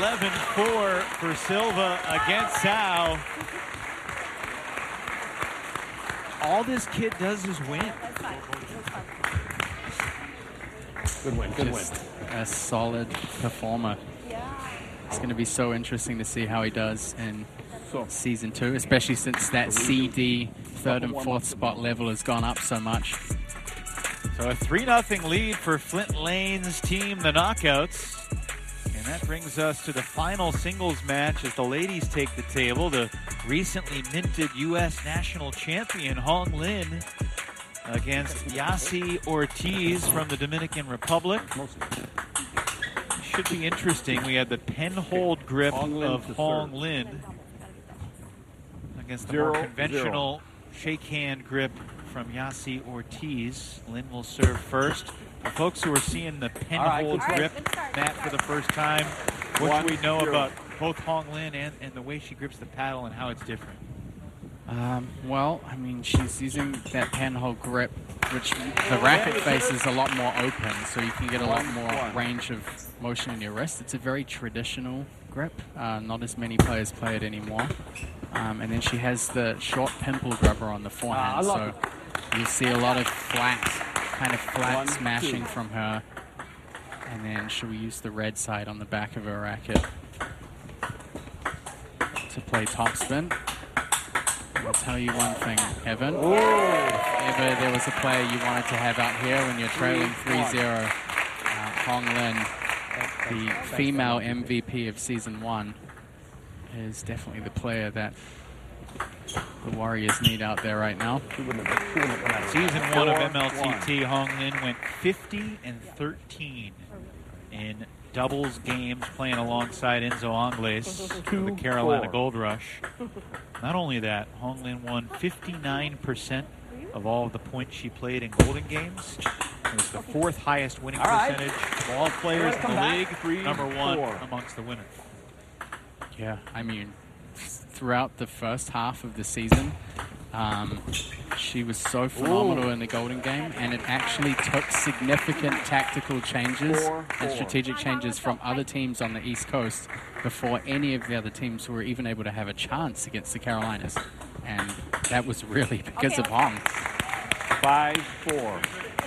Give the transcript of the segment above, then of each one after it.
11-4 for Silva against Cao. All this kid does is win. Good win, good win. A solid performer. It's going to be so interesting to see how he does in Season 2, especially since that CD third and fourth spot level has gone up so much. So a 3-0 lead for Flint Lane's team, the Knockouts. And that brings us to the final singles match as the ladies take the table. The recently minted U.S. national champion Hong Lin against Yassi Ortiz from the Dominican Republic. Should be interesting. We had the pen-hold grip of Hong Lin against the more conventional shake-hand grip from Yassi Ortiz. Lin will serve first. For folks who are seeing the pen-hold grip mat for the first time, what do we know about both Hong Lin and the way she grips the paddle and how it's different? Well, I mean, she's using that pen-hold grip, which the racket face is a lot more open, so you can get a lot more range of motion in your wrist. It's a very traditional grip. Not as many players play it anymore. And then she has the short pimple grabber on the forehand, so you see a lot of kind of flat smashing from her. And then she'll use the red side on the back of her racket to play topspin. I'll tell you one thing, Evan. If ever there was a player you wanted to have out here when you're trailing 3-0, Hong Lin, the female MVP of Season 1, is definitely the player that the Warriors need out there right now. Season 1 of MLTT, Hong Lin went 50-13 in doubles games playing alongside Enzo Angles for the Carolina Gold Rush. Not only that, Hong Lin won 59% of all of the points she played in Golden Games. It was the 4th highest winning percentage of all players in the league, #1 amongst the winners. Yeah, I mean, throughout the first half of the season, she was so phenomenal in the Golden Game, and it actually took significant tactical changes and strategic changes from other teams on the East Coast before any of the other teams were even able to have a chance against the Carolinas. And that was really because of Hong. 5-4.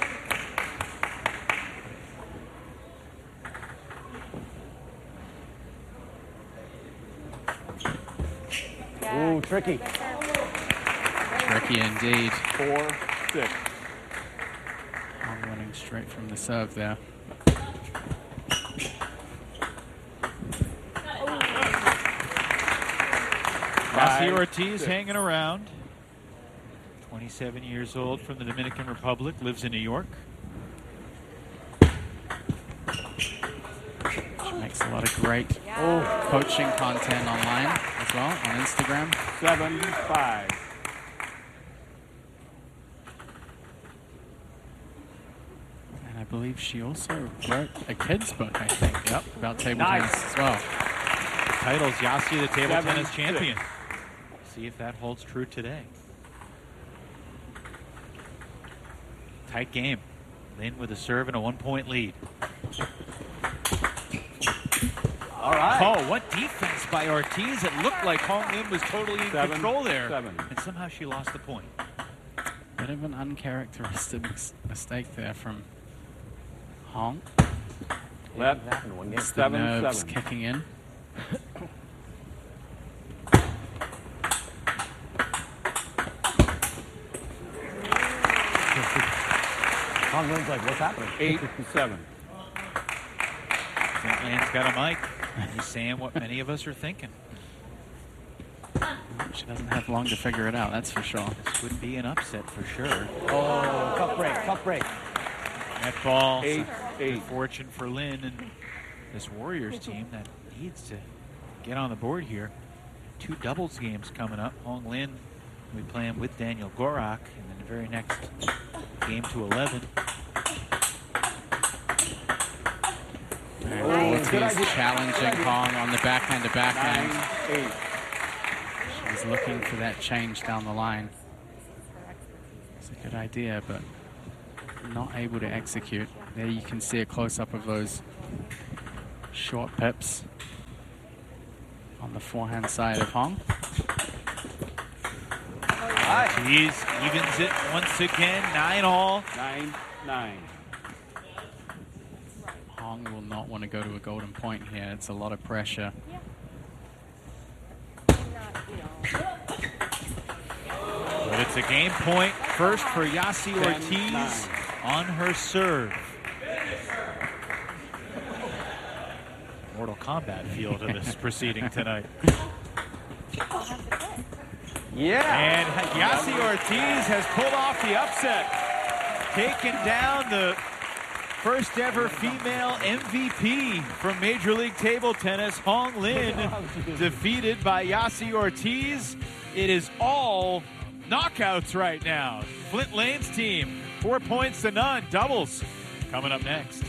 Ooh, tricky. Tricky indeed. 4-6. I'm running straight from the serve there. Yassi Ortiz hanging around. 27 years old, from the Dominican Republic, lives in New York. She makes a lot of great coaching content online as well, on Instagram. 7-5. And I believe she also wrote a kid's book, I think, about table tennis as well. The title's Yassi, the table tennis champion. See if that holds true today. Tight game. Lin with a serve and a 1-point lead. All right. Oh, what defense by Ortiz. It looked like Hong Lin was totally in control there. And somehow she lost the point. Bit of an uncharacteristic mistake there from Hong. That happened one game. It's the nerves kicking in. Hong Lin's like, what's happening? 8-7. Flint Lane's got a mic. He's saying what many of us are thinking. She doesn't have long to figure it out, that's for sure. This would be an upset for sure. Oh, tough break, tough break. That ball, 8-8. Good fortune for Lin and this Warriors team that needs to get on the board here. 2 doubles games coming up. Hong Lin will be playing with Daniel Gorak, and then the very next game to 11. Ortiz challenging Hong on the backhand to backhand. 9-8. She's looking for that change down the line. It's a good idea, but not able to execute. There you can see a close-up of those short pips. on the forehand side of Hong. Ortiz evens it once again, 9-all. 9-9. Hong will not want to go to a golden point here. It's a lot of pressure. But it's a game point first for Yasi Ortiz on her serve. Mortal Kombat feel to this proceeding tonight. Yeah. And Yasi Ortiz has pulled off the upset, taken down the first ever female MVP from Major League Table Tennis. Hong Lin defeated by Yasi Ortiz. It is all knockouts right now. Flint Lane's team, 4 points to none. Doubles coming up next.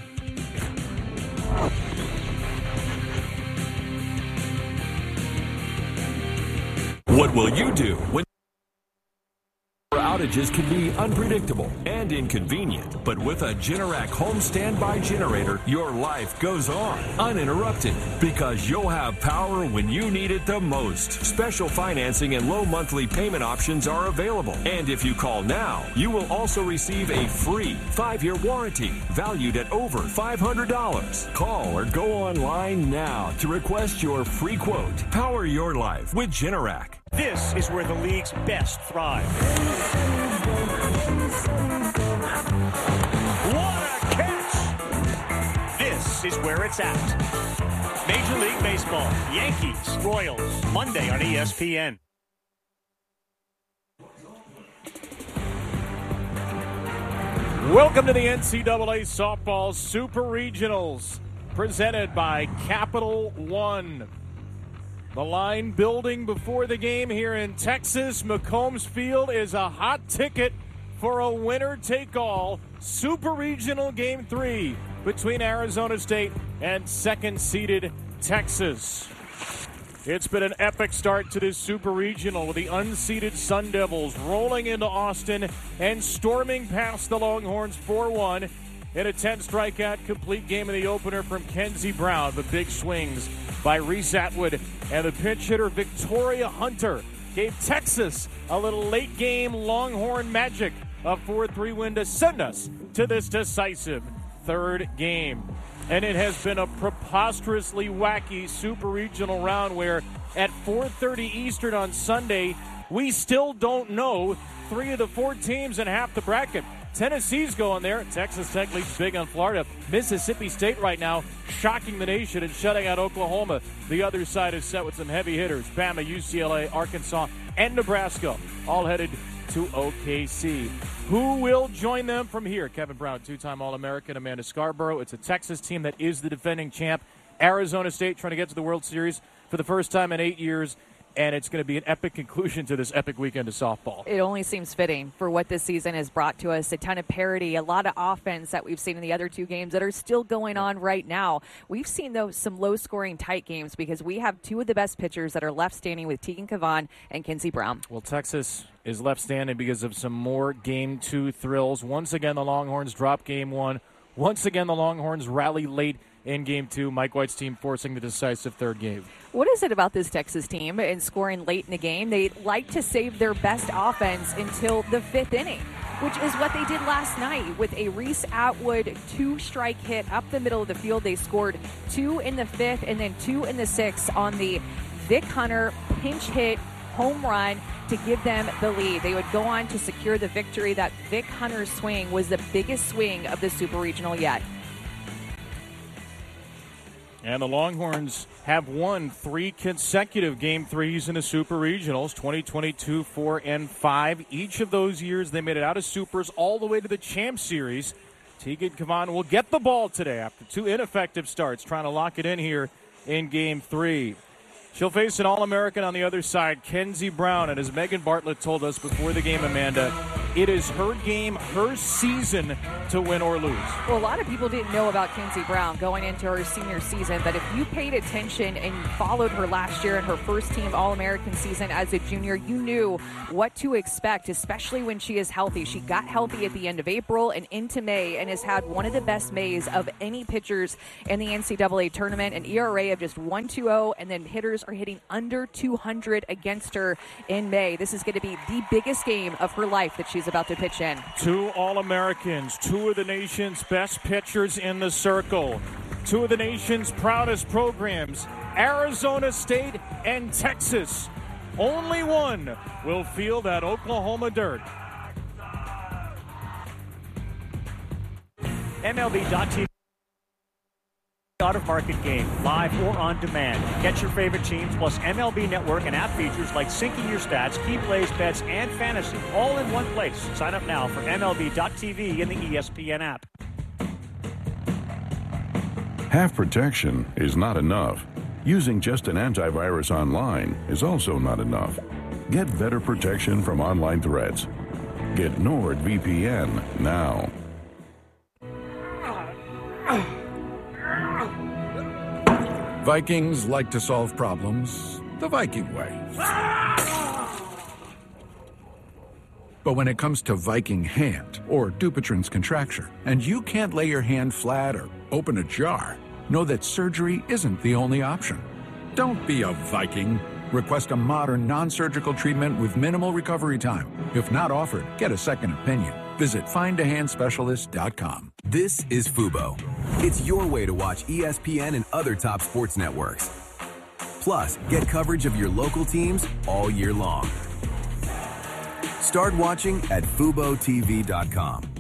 What will you do when outages can be unpredictable and inconvenient? But with a Generac home standby generator, your life goes on uninterrupted because you'll have power when you need it the most. Special financing and low monthly payment options are available. And if you call now, you will also receive a free 5-year warranty valued at over $500. Call or go online now to request your free quote. Power your life with Generac. This is where the league's best thrive. What a catch! This is where it's at. Major League Baseball, Yankees, Royals, Monday on ESPN. Welcome to the NCAA Softball Super Regionals, presented by Capital One. The line building before the game here in Texas. McCombs Field is a hot ticket for a winner-take-all Super Regional Game 3 between Arizona State and second-seeded Texas. It's been an epic start to this Super Regional with the unseeded Sun Devils rolling into Austin and storming past the Longhorns 4-1 in a 10-strikeout complete game of the opener from Kenzie Brown. The big swings by Reese Atwood and the pinch hitter Victoria Hunter gave Texas a little late game Longhorn magic, a 4-3 win to send us to this decisive third game. And it has been a preposterously wacky Super Regional round where at 4:30 Eastern on Sunday, we still don't know 3 of the 4 teams in half the bracket. Tennessee's going there. Texas Tech leads big on Florida. Mississippi State right now shocking the nation and shutting out Oklahoma. The other side is set with some heavy hitters. Bama, UCLA, Arkansas, and Nebraska all headed to OKC. Who will join them from here? Kevin Brown, 2-time All-American, Amanda Scarborough. It's a Texas team that is the defending champ. Arizona State trying to get to the World Series for the first time in 8 years. And it's going to be an epic conclusion to this epic weekend of softball. It only seems fitting for what this season has brought to us. A ton of parity, a lot of offense that we've seen in the other 2 games that are still going on right now. We've seen, though, some low-scoring tight games because we have 2 of the best pitchers that are left standing with Tegan Kavan and Kenzie Brown. Well, Texas is left standing because of some more Game 2 thrills. Once again, the Longhorns drop Game 1. Once again, the Longhorns rally late in Game 2. Mike White's team forcing the decisive third game. What is it about this Texas team and scoring late in the game? They like to save their best offense until the 5th inning, which is what they did last night with a Reese Atwood 2-strike hit up the middle of the field. They scored 2 in the 5th and then 2 in the 6th on the Vic Hunter pinch hit home run to give them the lead. They would go on to secure the victory. That Vic Hunter swing was the biggest swing of the Super Regional yet. And the Longhorns have won 3 consecutive Game 3s in the Super Regionals, 2022, 4, and 5. Each of those years, they made it out of Supers all the way to the Champ Series. Tegan Kavan will get the ball today after 2 ineffective starts, trying to lock it in here in Game 3. She'll face an All-American on the other side, Kenzie Brown. And as Megan Bartlett told us before the game, Amanda, It is her game, her season to win or lose. Well, a lot of people didn't know about Kinsey Brown going into her senior season, but if you paid attention and followed her last year in her first-team All-American season as a junior, you knew what to expect, especially when she is healthy. She got healthy at the end of April and into May and has had one of the best Mays of any pitchers in the NCAA tournament, an ERA of just 1.20, and then hitters are hitting under 200 against her in May. This is going to be the biggest game of her life that she's about to pitch in. 2 All-Americans, 2 of the nation's best pitchers in the circle, 2 of the nation's proudest programs, Arizona State and Texas. Only one will feel that Oklahoma dirt. MLB.TV out-of-market game, live or on demand. Get your favorite teams plus MLB Network and app features like syncing your stats, key plays, bets, and fantasy, all in one place. Sign up now for MLB.TV in the ESPN app. Half protection is not enough. Using just an antivirus online is also not enough. Get better protection from online threats. Get NordVPN now. Vikings like to solve problems the Viking way. But when it comes to Viking hand, or Dupuytren's contracture, and you can't lay your hand flat or open a jar, know that surgery isn't the only option. Don't be a Viking. Request a modern, non-surgical treatment with minimal recovery time. If not offered, get a second opinion. Visit findahandspecialist.com. This is Fubo. It's your way to watch ESPN and other top sports networks. Plus, get coverage of your local teams all year long. Start watching at FuboTV.com.